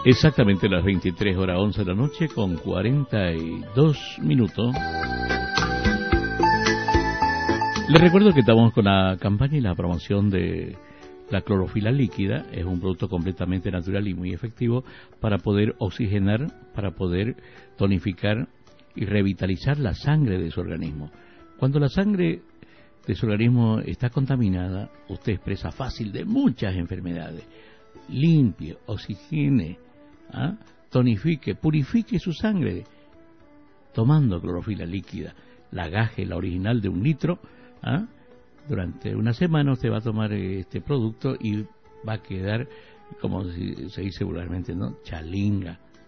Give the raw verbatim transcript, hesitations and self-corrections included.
Exactamente las veintitrés horas once de la noche con cuarenta y dos minutos. Les recuerdo que estamos con la campaña y la promoción de la clorofila líquida. Es un producto completamente natural y muy efectivo para poder oxigenar, para poder tonificar y revitalizar la sangre de su organismo. Cuando la sangre de su organismo está contaminada, usted es presa fácil de muchas enfermedades. Limpie, oxigene, ¿ah? tonifique, purifique su sangre tomando clorofila líquida. La gaje, la original de un litro, ¿ah? durante una semana usted va a tomar este producto y va a quedar, como se dice vulgarmente, ¿no? chalinga,